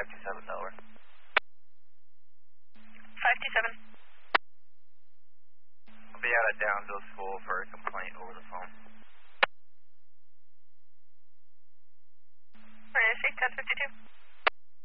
527 Delaware. 527. I'll be out at Downsville School for a complaint over the phone. Where is he? 1052.